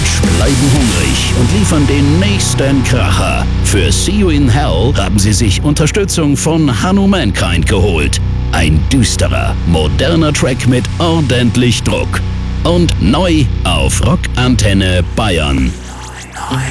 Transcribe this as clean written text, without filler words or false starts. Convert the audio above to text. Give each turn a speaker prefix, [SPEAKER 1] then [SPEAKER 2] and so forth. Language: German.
[SPEAKER 1] Trash bleiben hungrig und liefern den nächsten Kracher. Für See You in Hell haben sie sich Unterstützung von Hanno Mankind geholt. Ein düsterer, moderner Track mit ordentlich Druck. Und neu auf Rock Antenne Bayern.